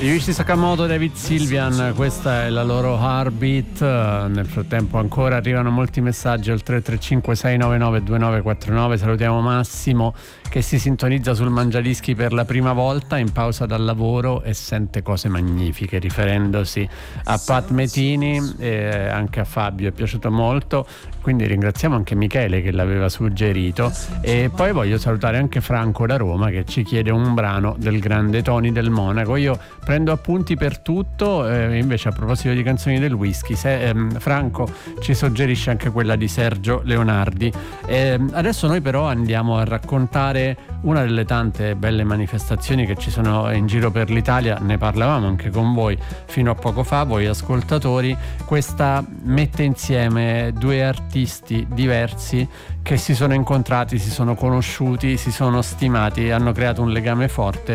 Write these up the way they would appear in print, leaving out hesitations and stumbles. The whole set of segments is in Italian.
Ryuichi Sakamoto, David Sylvian, questa è la loro Heartbeat. Nel frattempo ancora arrivano molti messaggi al 335 699 2949. Salutiamo Massimo che si sintonizza sul Mangiadischi per la prima volta in pausa dal lavoro e sente cose magnifiche, riferendosi a Pat Metini e anche a Fabio è piaciuto molto, quindi ringraziamo anche Michele che l'aveva suggerito. E poi voglio salutare anche Franco da Roma che ci chiede un brano del grande Tony del Monaco. Io prendo appunti per tutto, invece a proposito di canzoni del whisky, Franco ci suggerisce anche quella di Sergio Leonardi. Adesso noi però andiamo a raccontare una delle tante belle manifestazioni che ci sono in giro per l'Italia. Ne parlavamo anche con voi fino a poco fa, voi ascoltatori. Questa mette insieme due artisti diversi che si sono incontrati, si sono conosciuti, si sono stimati, hanno creato un legame forte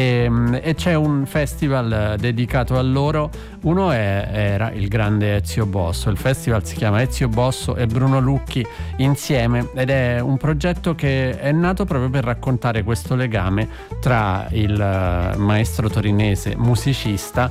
e c'è un festival dedicato a loro. Uno era il grande Ezio Bosso, il festival si chiama Ezio Bosso e Bruno Lucchi insieme ed è un progetto che è nato proprio per raccontare questo legame tra il maestro torinese musicista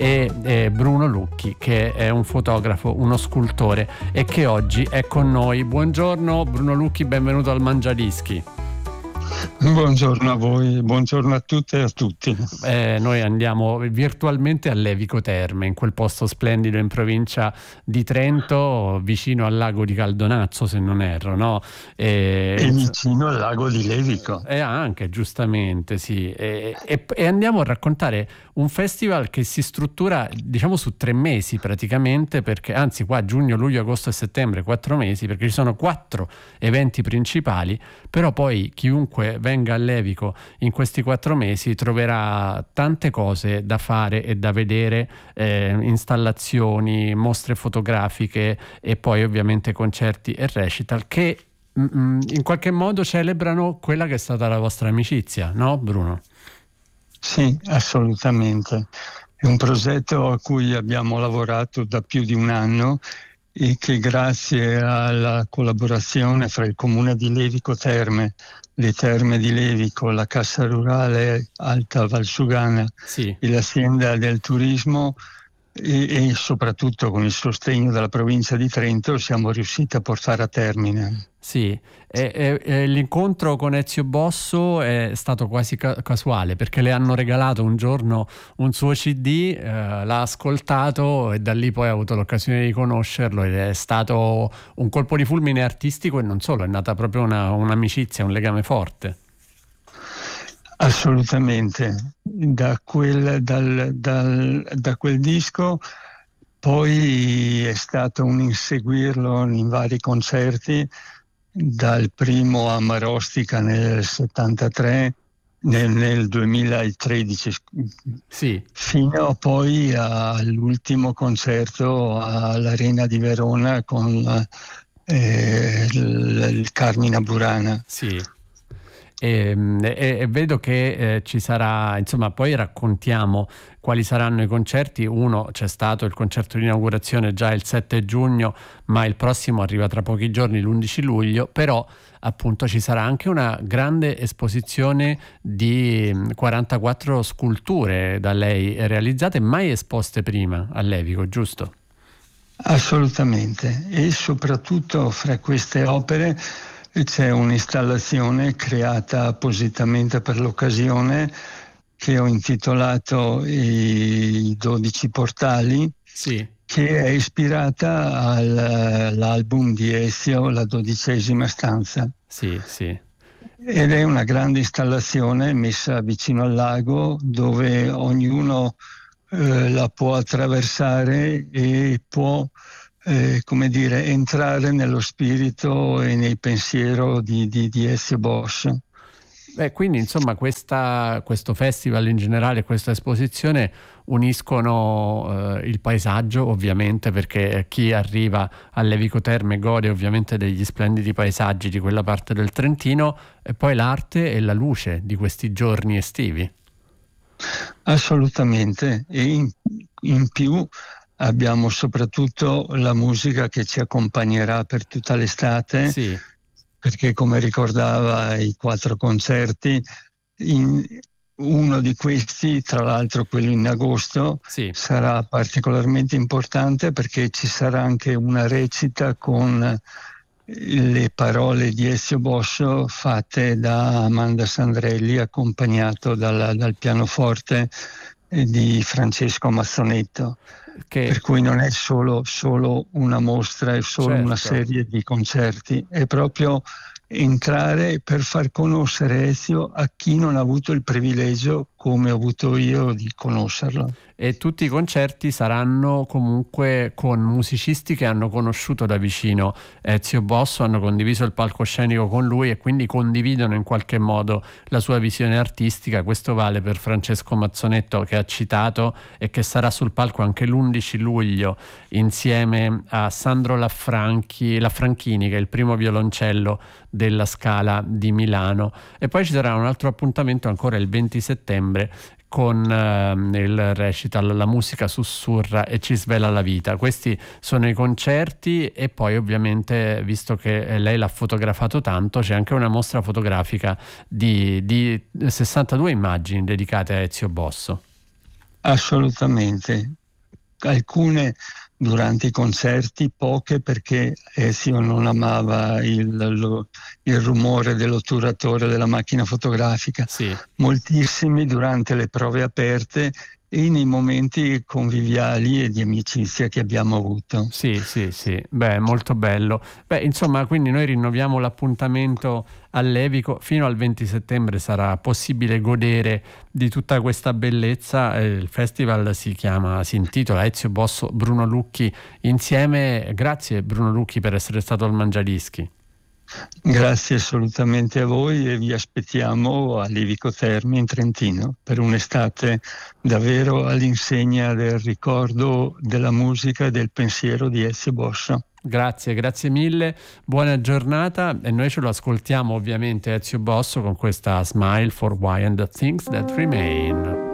e Bruno Lucchi, che è un fotografo, uno scultore e che oggi è con noi. Buongiorno Bruno Lucchi, benvenuto al Mangiadischi. Buongiorno a voi, buongiorno a tutte e a tutti. Noi andiamo virtualmente a Levico Terme, in quel posto splendido in provincia di Trento, vicino al lago di Caldonazzo, se non erro, no? E vicino al lago di Levico. Anche, giustamente, sì. E andiamo a raccontare un festival che si struttura, diciamo, su 3 mesi praticamente, perché anzi qua giugno, luglio, agosto e settembre, 4 mesi, perché ci sono 4 eventi principali, però poi chiunque venga a Levico in questi 4 mesi troverà tante cose da fare e da vedere, installazioni, mostre fotografiche e poi ovviamente concerti e recital che in qualche modo celebrano quella che è stata la vostra amicizia, no Bruno? Sì, assolutamente. È un progetto a cui abbiamo lavorato da più di un anno e che grazie alla collaborazione fra il Comune di Levico Terme, le Terme di Levico, la Cassa Rurale Alta Valsugana sì, e l'Azienda del Turismo e soprattutto con il sostegno della provincia di Trento siamo riusciti a portare a termine. Sì, l'incontro con Ezio Bosso è stato quasi casuale perché le hanno regalato un giorno un suo CD, l'ha ascoltato e da lì poi ha avuto l'occasione di conoscerlo ed è stato un colpo di fulmine artistico e non solo, è nata proprio un'amicizia, un legame forte. Assolutamente, da quel disco poi è stato un inseguirlo in vari concerti, dal primo a Marostica nel 73, nel 2013, sì, fino poi all'ultimo concerto all'Arena di Verona con il Carmina Burana. sì. E vedo che ci sarà, insomma, poi raccontiamo quali saranno i concerti. Uno, c'è stato il concerto di inaugurazione già il 7 giugno, ma il prossimo arriva tra pochi giorni, l'11 luglio, però appunto ci sarà anche una grande esposizione di 44 sculture da lei realizzate, mai esposte prima a Levico, giusto? Assolutamente, e soprattutto fra queste opere c'è un'installazione creata appositamente per l'occasione che ho intitolato I 12 portali, sì, che è ispirata all'album di Ezio, La 12ª stanza. sì, sì. Ed è una grande installazione messa vicino al lago dove ognuno la può attraversare e può entrare nello spirito e nel pensiero di Ezio Bosso. Quindi insomma questo festival in generale, questa esposizione uniscono il paesaggio ovviamente, perché chi arriva a Levico Terme gode ovviamente degli splendidi paesaggi di quella parte del Trentino, e poi l'arte e la luce di questi giorni estivi. Assolutamente, e in più abbiamo soprattutto la musica che ci accompagnerà per tutta l'estate, Sì, perché come ricordava i 4 concerti uno di questi, tra l'altro quello in agosto, Sì. sarà particolarmente importante perché ci sarà anche una recita con le parole di Ezio Bosso fatte da Amanda Sandrelli, accompagnato dal pianoforte di Francesco Mazzonetto. Per cui non è solo una mostra, è solo una serie di concerti, è proprio entrare per far conoscere Ezio a chi non ha avuto il privilegio, come ho avuto io, di conoscerlo. E tutti i concerti saranno comunque con musicisti che hanno conosciuto da vicino Ezio Bosso, hanno condiviso il palcoscenico con lui e quindi condividono in qualche modo la sua visione artistica. Questo vale per Francesco Mazzonetto, che ha citato e che sarà sul palco anche l'11 luglio insieme a Sandro Lanfranchini, che è il primo violoncello della Scala di Milano. E poi ci sarà un altro appuntamento ancora il 20 settembre con il recital La musica sussurra e ci svela la vita. Questi sono i concerti, e poi ovviamente, visto che lei l'ha fotografato tanto, c'è anche una mostra fotografica di 62 immagini dedicate a Ezio Bosso. Assolutamente. Alcune durante i concerti, poche perché Ezio non amava il rumore dell'otturatore della macchina fotografica. Sì. Moltissimi durante le prove aperte e nei momenti conviviali e di amicizia che abbiamo avuto. Sì. Beh, molto bello. Beh, insomma, quindi noi rinnoviamo l'appuntamento all'Evico. Fino al 20 settembre sarà possibile godere di tutta questa bellezza. Il festival si intitola Ezio Bosso, Bruno Lucchi insieme. Grazie Bruno Lucchi per essere stato al Mangiadischi. Grazie assolutamente a voi e vi aspettiamo all'Evico Terme in Trentino per un'estate davvero all'insegna del ricordo della musica e del pensiero di Ezio Bosso. Grazie mille, buona giornata, e noi ce lo ascoltiamo ovviamente Ezio Bosso con questa Smile for Why and the Things That Remain.